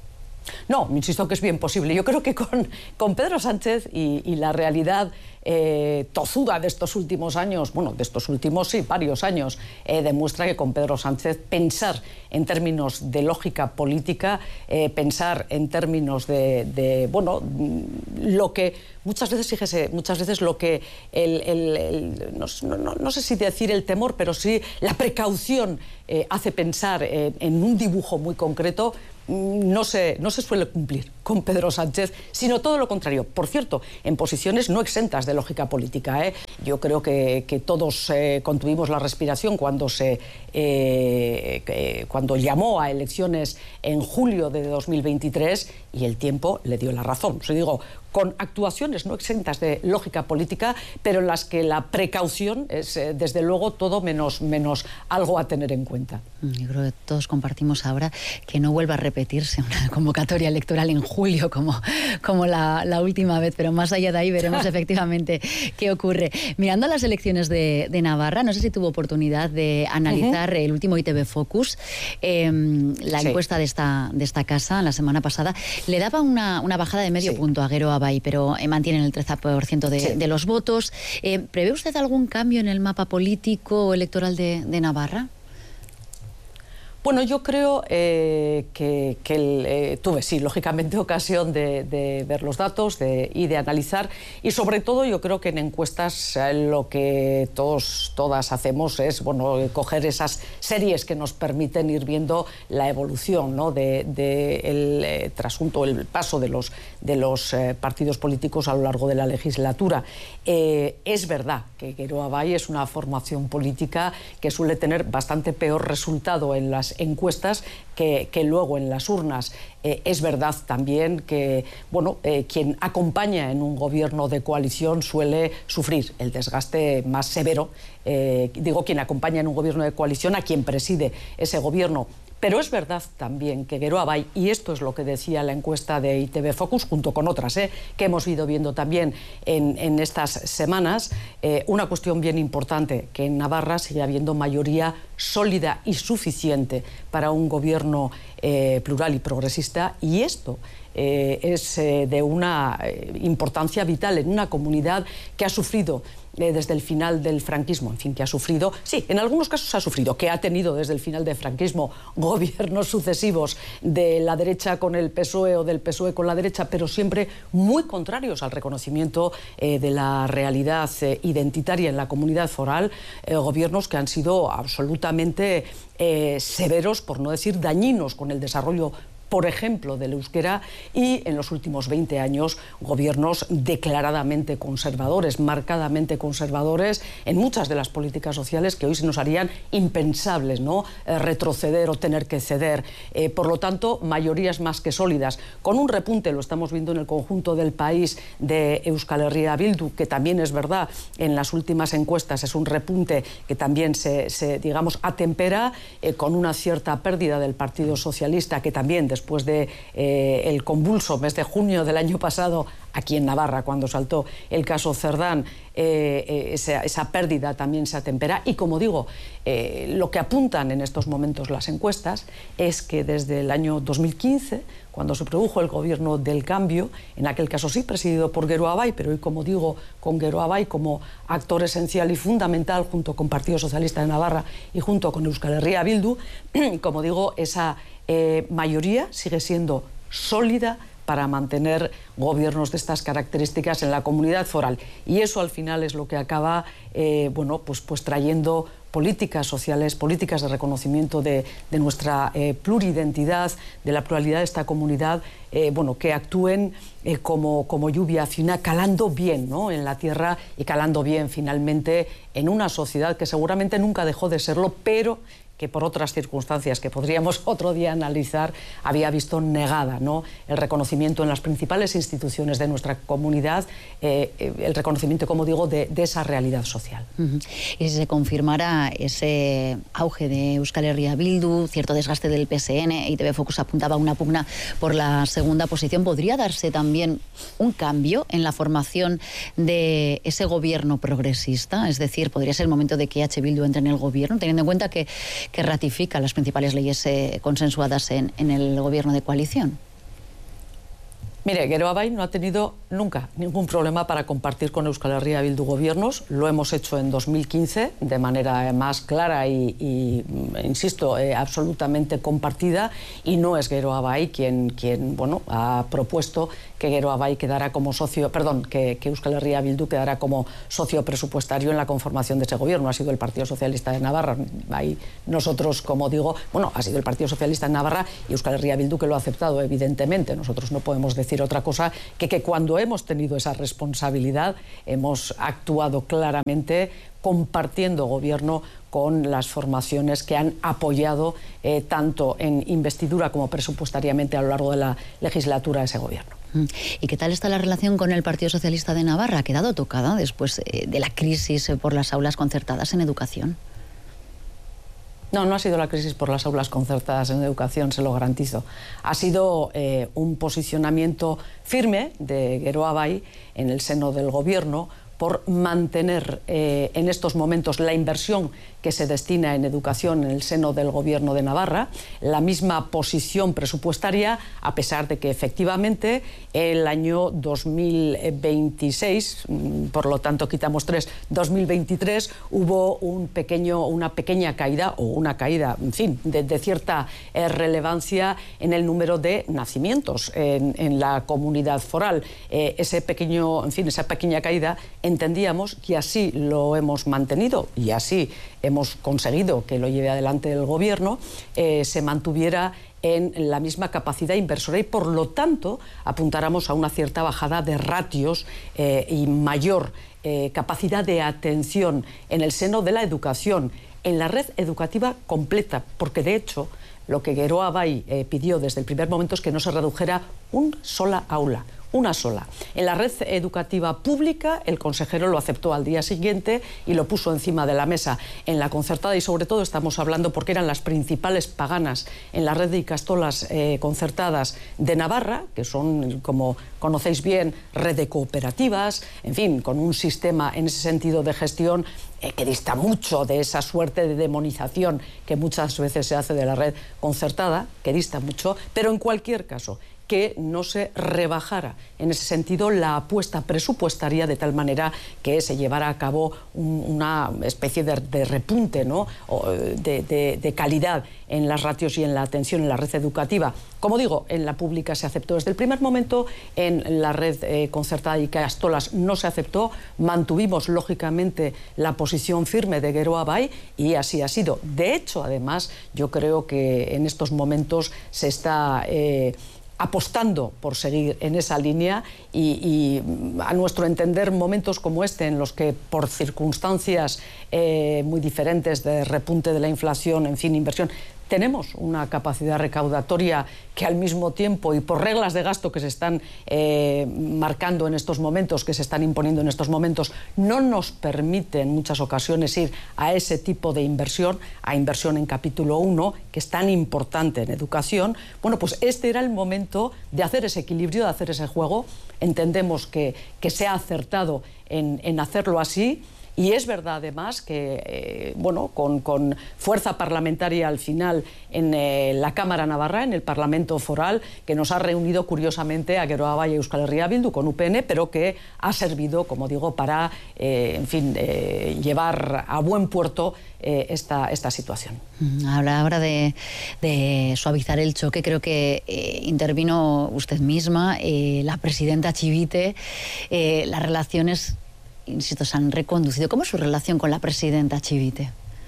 No, insisto que es bien posible. Yo creo que con, con Pedro Sánchez y, y la realidad eh, tozuda de estos últimos años, bueno, de estos últimos, sí, varios años, eh, demuestra que con Pedro Sánchez pensar en términos de lógica política, eh, pensar en términos de, de, bueno, lo que muchas veces, fíjese, muchas veces lo que, el, el, el, no, no, no sé si decir el temor, pero sí la precaución eh, hace pensar eh, en un dibujo muy concreto, no se, no se suele cumplir con Pedro Sánchez, sino todo lo contrario. Por cierto, en posiciones no exentas de lógica política, ¿eh? Yo creo que, que todos eh, contuvimos la respiración cuando, se, eh, eh, cuando llamó a elecciones en julio de dos mil veintitrés y el tiempo le dio la razón. Os digo, con actuaciones no exentas de lógica política, pero en las que la precaución es, eh, desde luego, todo menos, menos algo a tener en cuenta. Yo creo que todos compartimos ahora que no vuelva a repetirse una convocatoria electoral en julio como, como la, la última vez, pero más allá de ahí veremos efectivamente qué ocurre. Mirando las elecciones de, de Navarra, no sé si tuvo oportunidad de analizar uh-huh. el último I T V Focus, eh, la sí. encuesta de esta, de esta casa la semana pasada, le daba una, una bajada de medio sí. punto a Gero Abay, pero eh, mantienen el trece por ciento de, sí. de los votos. Eh, ¿Prevé usted algún cambio en el mapa político o electoral de, de Navarra? Bueno, yo creo eh, que, que el, eh, tuve, sí, lógicamente, ocasión de, de ver los datos de, y de analizar, y sobre todo yo creo que en encuestas eh, lo que todos, todas hacemos es, bueno, coger esas series que nos permiten ir viendo la evolución, ¿no?, de, de el eh, trasunto, el paso de los, de los eh, partidos políticos a lo largo de la legislatura. Eh, es verdad que Gero Abay es una formación política que suele tener bastante peor resultado en las encuestas que, que luego en las urnas. Eh, es verdad también que, bueno, eh, quien acompaña en un gobierno de coalición suele sufrir el desgaste más severo. Eh, digo, quien acompaña en un gobierno de coalición a quien preside ese gobierno. Pero es verdad también que Gero Abay, y esto es lo que decía la encuesta de I T V Focus, junto con otras eh, que hemos ido viendo también en, en estas semanas, eh, una cuestión bien importante, que en Navarra sigue habiendo mayoría sólida y suficiente para un gobierno eh, plural y progresista, y esto eh, es eh, de una eh, importancia vital en una comunidad que ha sufrido Eh, desde el final del franquismo, en fin, que ha sufrido, sí, en algunos casos ha sufrido, que ha tenido desde el final del franquismo gobiernos sucesivos de la derecha con el P S O E o del P S O E con la derecha, pero siempre muy contrarios al reconocimiento eh, de la realidad eh, identitaria en la comunidad foral, eh, gobiernos que han sido absolutamente eh, severos, por no decir dañinos, con el desarrollo, por ejemplo, del euskera, y en los últimos veinte años gobiernos declaradamente conservadores, marcadamente conservadores en muchas de las políticas sociales que hoy se nos harían impensables, ¿no?, eh, retroceder o tener que ceder. Eh, por lo tanto, mayorías más que sólidas, con un repunte, lo estamos viendo en el conjunto del país, de Euskal Herria Bildu, que también es verdad, en las últimas encuestas es un repunte que también se, se digamos, atempera, eh, con una cierta pérdida del Partido Socialista, que también después después de eh, el convulso mes de junio del año pasado aquí en Navarra, cuando saltó el caso Cerdán, eh, eh, esa, esa pérdida también se atempera. Y como digo, eh, lo que apuntan en estos momentos las encuestas es que desde el año dos mil quince, cuando se produjo el gobierno del cambio, en aquel caso sí presidido por Gero Abay, pero hoy, como digo, con Gero Abay como actor esencial y fundamental, junto con Partido Socialista de Navarra y junto con Euskal Herria Bildu, como digo, esa eh, mayoría sigue siendo sólida para mantener gobiernos de estas características en la comunidad foral. Y eso al final es lo que acaba eh, bueno, pues, pues trayendo políticas sociales, políticas de reconocimiento de, de nuestra eh, pluridentidad, de la pluralidad de esta comunidad, eh, bueno, que actúen eh, como, como lluvia fina, calando bien, ¿no?, en la tierra, y calando bien finalmente en una sociedad que seguramente nunca dejó de serlo, pero que por otras circunstancias que podríamos otro día analizar, había visto negada, ¿no?, el reconocimiento en las principales instituciones de nuestra comunidad, eh, el reconocimiento, como digo, de, de esa realidad social. Uh-huh. Y si se confirmara ese auge de Euskal Herria Bildu, cierto desgaste del P S N, I T V Focus apuntaba a una pugna por la segunda posición, ¿podría darse también un cambio en la formación de ese gobierno progresista? Es decir, ¿podría ser el momento de que H. Bildu entre en el gobierno, teniendo en cuenta que que ratifica las principales leyes eh, consensuadas en, en el gobierno de coalición? Mire, Geroa Bai no ha tenido nunca ningún problema para compartir con Euskal Herria Bildu gobiernos. Lo hemos hecho en dos mil quince de manera más clara y, y insisto, eh, absolutamente compartida. Y no es Geroa Bai quien, quien bueno, ha propuesto que Geroa Bai quedara como socio, perdón, que, que Euskal Herria Bildu quedara como socio presupuestario en la conformación de ese gobierno. Ha sido el Partido Socialista de Navarra. Ahí nosotros, como digo, bueno, ha sido el Partido Socialista de Navarra y Euskal Herria Bildu que lo ha aceptado, evidentemente. Nosotros no podemos decir otra cosa que que cuando hemos tenido esa responsabilidad hemos actuado claramente compartiendo gobierno con las formaciones que han apoyado eh, tanto en investidura como presupuestariamente a lo largo de la legislatura ese gobierno. ¿Y qué tal está la relación con el Partido Socialista de Navarra? ¿Ha quedado tocada después eh, de la crisis eh, por las aulas concertadas en educación? No, no ha sido la crisis por las aulas concertadas en educación, se lo garantizo. Ha sido eh, un posicionamiento firme de Geroa Bai en el seno del gobierno por mantener eh, en estos momentos la inversión que se destina en educación en el seno del Gobierno de Navarra, la misma posición presupuestaria, a pesar de que efectivamente el año dos mil veintiséis, por lo tanto quitamos tres, dos mil veintitrés, hubo un pequeño, una pequeña caída, o una caída, en fin, de, de cierta eh, relevancia en el número de nacimientos en, en la comunidad foral. Eh, ese pequeño, en fin, esa pequeña caída entendíamos que así lo hemos mantenido y así hemos conseguido que lo lleve adelante el gobierno, eh, se mantuviera en la misma capacidad inversora y por lo tanto apuntáramos a una cierta bajada de ratios eh, y mayor eh, capacidad de atención en el seno de la educación, en la red educativa completa, porque de hecho lo que Geroa Bai eh, pidió desde el primer momento es que no se redujera una sola aula. Una sola. En la red educativa pública, el consejero lo aceptó al día siguiente y lo puso encima de la mesa. En la concertada, y sobre todo estamos hablando porque eran las principales paganas en la red de ikastolas eh, concertadas de Navarra, que son, como conocéis bien, red de cooperativas, en fin, con un sistema en ese sentido de gestión eh, que dista mucho de esa suerte de demonización que muchas veces se hace de la red concertada, que dista mucho, pero en cualquier caso, que no se rebajara en ese sentido la apuesta presupuestaria de tal manera que se llevara a cabo un, una especie de, de repunte, ¿no? o de, de, de calidad en las ratios y en la atención en la red educativa. Como digo, en la pública se aceptó desde el primer momento, en la red eh, concertada y ikastolas no se aceptó, mantuvimos lógicamente la posición firme de Geroa Bai y así ha sido. De hecho, además, yo creo que en estos momentos se está Eh, apostando por seguir en esa línea y, y a nuestro entender momentos como este en los que por circunstancias eh, muy diferentes de repunte de la inflación, en fin, inversión, tenemos una capacidad recaudatoria que al mismo tiempo y por reglas de gasto que se están eh, marcando en estos momentos, que se están imponiendo en estos momentos, no nos permite en muchas ocasiones ir a ese tipo de inversión, a inversión en capítulo uno, que es tan importante en educación. Bueno, pues este era el momento de hacer ese equilibrio, de hacer ese juego. Entendemos que, que se ha acertado en, en hacerlo así. Y es verdad, además, que eh, bueno, con, con fuerza parlamentaria al final en eh, la Cámara Navarra, en el Parlamento Foral, que nos ha reunido curiosamente a Geroa Bai y Euskal Herria Bildu con U P N, pero que ha servido, como digo, para eh, en fin, eh, llevar a buen puerto eh, esta, esta situación. Habla ahora de, de suavizar el choque. Creo que eh, intervino usted misma, eh, la presidenta Chivite, eh, las relaciones, insisto, se han reconducido. ¿Cómo es su relación con la presidenta Chivite?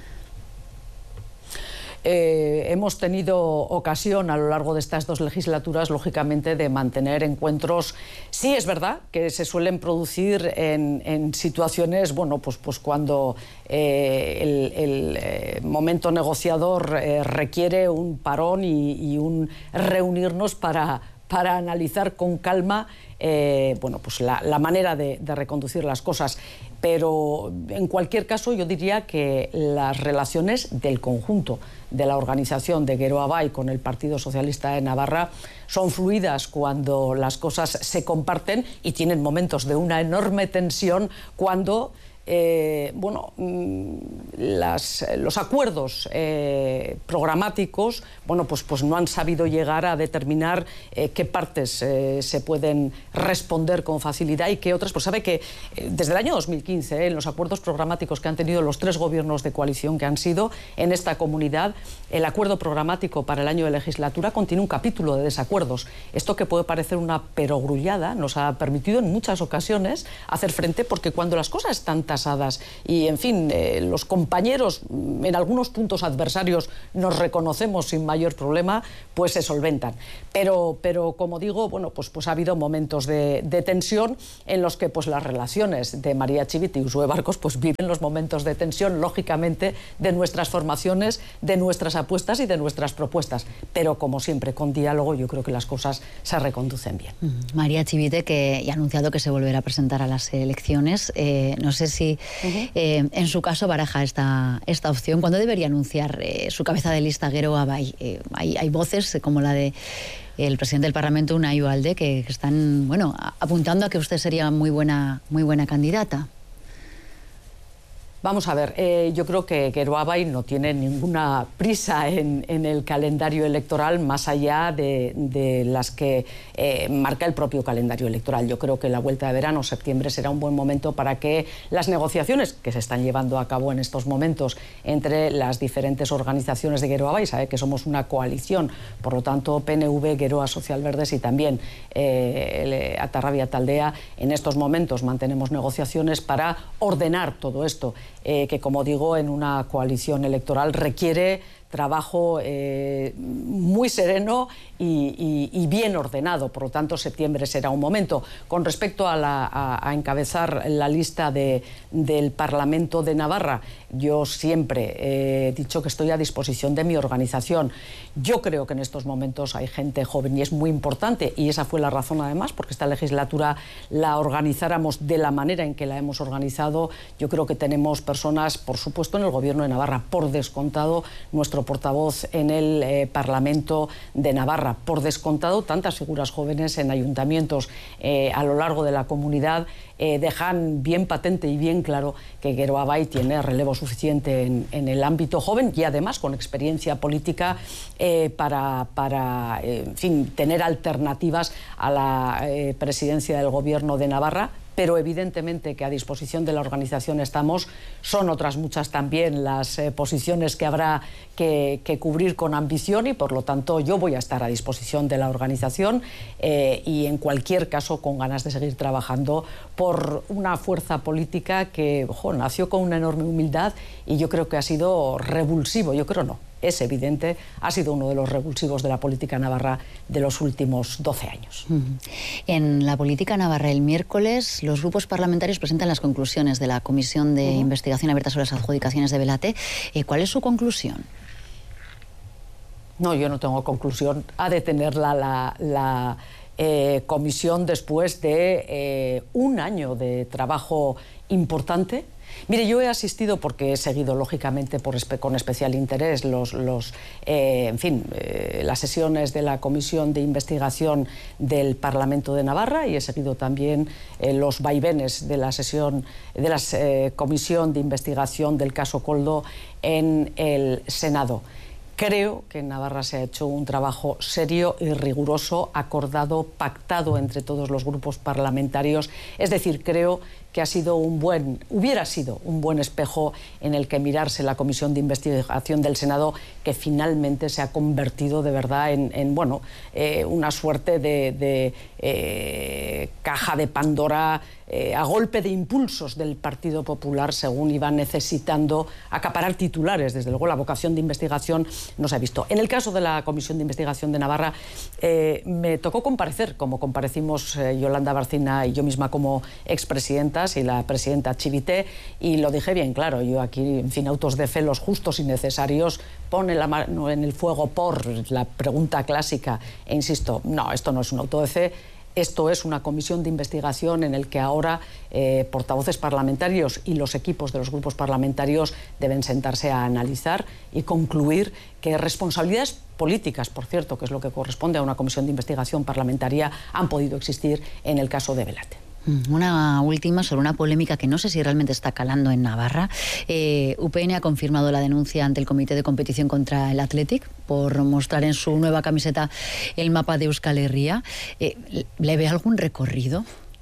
Eh, hemos tenido ocasión a lo largo de estas dos legislaturas, lógicamente, de mantener encuentros. Sí, es verdad que se suelen producir en, en situaciones, bueno, pues, pues cuando eh, el, el eh, momento negociador eh, requiere un parón y, y un reunirnos para, para analizar con calma Eh, bueno, pues la, la manera de, de reconducir las cosas. Pero en cualquier caso yo diría que las relaciones del conjunto de la organización de Geroa Bai con el Partido Socialista de Navarra son fluidas cuando las cosas se comparten y tienen momentos de una enorme tensión cuando eh, bueno, las, los acuerdos eh, programáticos, bueno, pues, pues no han sabido llegar a determinar eh, qué partes eh, se pueden responder con facilidad y qué otras. Pues sabe que eh, desde el año dos mil quince, eh, en los acuerdos programáticos que han tenido los tres gobiernos de coalición que han sido en esta comunidad, el acuerdo programático para el año de legislatura contiene un capítulo de desacuerdos. Esto, que puede parecer una perogrullada, nos ha permitido en muchas ocasiones hacer frente, porque cuando las cosas están tasadas y, en fin, eh, los compañeros, en algunos puntos adversarios, nos reconocemos sin mayor problema, pues se solventan. Pero, pero como digo, bueno, pues, pues ha habido momentos de, de tensión en los que pues las relaciones de María Chivite y Uxue Barkos pues viven los momentos de tensión, lógicamente, de nuestras formaciones, de nuestras apuestas y de nuestras propuestas. Pero, como siempre, con diálogo yo creo que las cosas se reconducen bien. María Chivite, que ya ha anunciado que se volverá a presentar a las elecciones, eh, no sé si uh-huh. eh, en su caso baraja esta, esta opción. ¿Cuándo debería anunciar eh, su cabeza de lista Gero Abay? Eh, hay, hay voces como la de el presidente del Parlamento, Unai Ugalde, que están, bueno, apuntando a que usted sería muy buena, muy buena candidata. Vamos a ver, eh, yo creo que Gero Abay no tiene ninguna prisa en, en el calendario electoral más allá de, de las que eh, marca el propio calendario electoral. Yo creo que la vuelta de verano, septiembre, será un buen momento para que las negociaciones que se están llevando a cabo en estos momentos entre las diferentes organizaciones de Gero Abay, sabe que somos una coalición, por lo tanto P N V, Geroa Sozialverdes y también eh, Atarrabia Taldea, en estos momentos mantenemos negociaciones para ordenar todo esto. Eh, que, como digo, en una coalición electoral requiere trabajo eh, muy sereno y, y, y bien ordenado. Por lo tanto, septiembre será un momento. Con respecto a, la, a, a encabezar la lista de, del Parlamento de Navarra, yo siempre he dicho que estoy a disposición de mi organización. Yo creo que en estos momentos hay gente joven y es muy importante, y esa fue la razón, además, porque esta legislatura la organizáramos de la manera en que la hemos organizado. Yo creo que tenemos personas, por supuesto, en el Gobierno de Navarra, por descontado, nuestro portavoz en el eh, Parlamento de Navarra, por descontado, tantas figuras jóvenes en ayuntamientos eh, a lo largo de la comunidad, eh, dejan bien patente y bien claro que Gero Abay tiene relevo suficiente en, en el ámbito joven y, además, con experiencia política eh, para, para eh, en fin, tener alternativas a la eh, presidencia del Gobierno de Navarra. Pero evidentemente que a disposición de la organización estamos. Son otras muchas también las eh, posiciones que habrá que, que cubrir con ambición, y por lo tanto yo voy a estar a disposición de la organización eh, y, en cualquier caso, con ganas de seguir trabajando por una fuerza política que ojo, nació con una enorme humildad, y yo creo que ha sido revulsivo, yo creo no. Es evidente, ha sido uno de los revulsivos de la política navarra de los últimos doce años. En la política navarra, el miércoles, los grupos parlamentarios presentan las conclusiones de la Comisión de uh-huh. Investigación abierta sobre las adjudicaciones de Belate. Eh, ¿Cuál es su conclusión? No, yo no tengo conclusión. Ha de tenerla la, la eh, comisión después de eh, un año de trabajo importante. Mire, yo he asistido, porque he seguido lógicamente por espe con especial interés los, los, eh, en fin, eh, las sesiones de la Comisión de Investigación del Parlamento de Navarra, y he seguido también eh, los vaivenes de la sesión de la eh, Comisión de Investigación del caso Koldo en el Senado. Creo que en Navarra se ha hecho un trabajo serio y riguroso, acordado, pactado entre todos los grupos parlamentarios. Es decir, creo que ha sido un buen, hubiera sido un buen espejo en el que mirarse la Comisión de Investigación del Senado, que finalmente se ha convertido de verdad en, en bueno, eh, una suerte de, de eh, caja de Pandora eh, a golpe de impulsos del Partido Popular, según iba necesitando acaparar titulares. Desde luego, la vocación de investigación no se ha visto. En el caso de la Comisión de Investigación de Navarra, eh, me tocó comparecer, como comparecimos eh, Yolanda Barcina y yo misma como expresidenta, y la presidenta Chivite, y lo dije bien claro. Yo aquí, en fin, autos de fe los justos y necesarios, pone la mano en el fuego por la pregunta clásica, e insisto, no, esto no es un auto de fe. Esto es una comisión de investigación en el que ahora eh, portavoces parlamentarios y los equipos de los grupos parlamentarios deben sentarse a analizar y concluir que responsabilidades políticas, por cierto, que es lo que corresponde a una comisión de investigación parlamentaria, han podido existir en el caso de Belate. Una última sobre una polémica que no sé si realmente está calando en Navarra. Eh, U P N ha confirmado la denuncia ante el Comité de Competición contra el Athletic por mostrar en su nueva camiseta el mapa de Euskal Herria. Eh, ¿Le ve algún recorrido?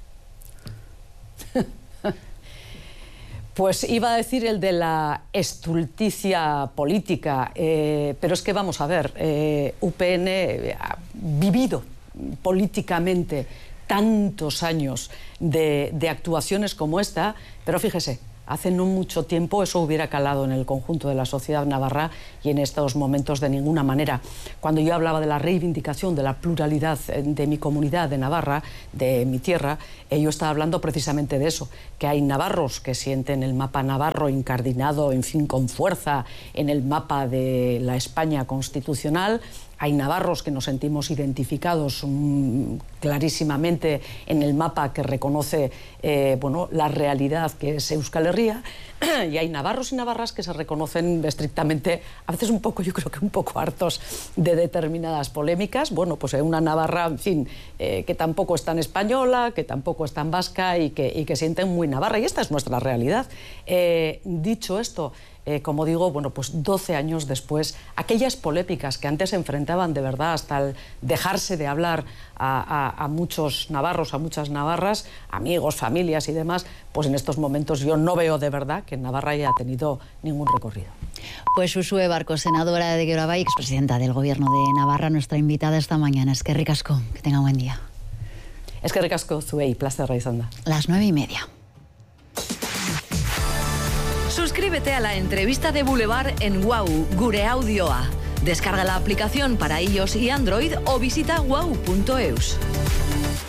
Pues iba a decir el de la estulticia política, eh, pero es que vamos a ver, eh, U P N ha vivido políticamente tantos años de, de actuaciones como esta, pero fíjese, hace no mucho tiempo eso hubiera calado en el conjunto de la sociedad navarra y en estos momentos de ninguna manera. Cuando yo hablaba de la reivindicación de la pluralidad de mi comunidad de Navarra, de mi tierra, eh, yo estaba hablando precisamente de eso, que hay navarros que sienten el mapa navarro incardinado, en fin, con fuerza en el mapa de la España constitucional. Hay navarros que nos sentimos identificados mmm, clarísimamente en el mapa que reconoce eh, bueno, la realidad que es Euskal Herria, y hay navarros y navarras que se reconocen estrictamente, a veces un poco, yo creo que un poco hartos de determinadas polémicas. Bueno, pues hay una navarra, en fin, eh, que tampoco es tan española, que tampoco es tan vasca y que, y que sienten muy navarra, y esta es nuestra realidad. Eh, dicho esto, Eh, como digo, bueno, pues doce años después, aquellas polémicas que antes se enfrentaban de verdad hasta el dejarse de hablar a, a, a muchos navarros, a muchas navarras, amigos, familias y demás, pues en estos momentos yo no veo de verdad que Navarra haya tenido ningún recorrido. Pues Uxue Barkos, senadora de Geroa Bai, expresidenta del Gobierno de Navarra, nuestra invitada esta mañana. Eskerrik asko, que tenga un buen día. Eskerrik asko zuei, plazerra izan da. Las nueve y media. Suscríbete a la entrevista de Boulevard en Wow, Gure Audioa. Descarga la aplicación para iOS y Android o visita wow punto eus.